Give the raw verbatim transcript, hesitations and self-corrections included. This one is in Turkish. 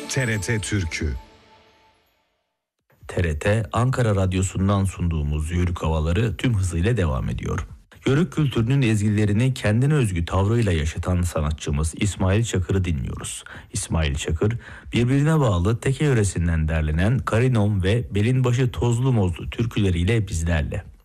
T R T Türkü. T R T Ankara Radyosu'ndan sunduğumuz Yörük Havaları tüm hızıyla devam ediyor. Yörük kültürünün ezgilerini kendine özgü tavrıyla yaşatan sanatçımız İsmail Çakır'ı dinliyoruz. İsmail Çakır, birbirine bağlı Teke yöresinden derlenen Karinom ve Belinbaşı Tozlu Mozlu türküleriyle bizlerle.